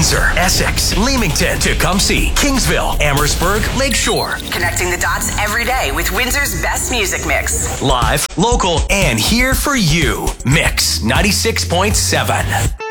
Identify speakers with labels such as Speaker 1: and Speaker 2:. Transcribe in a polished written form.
Speaker 1: Windsor, Essex, Leamington, Tecumseh, Kingsville, Amherstburg, Lakeshore.
Speaker 2: Connecting the dots every day with Windsor's best music mix.
Speaker 1: Live, local, and here for you. Mix 96.7.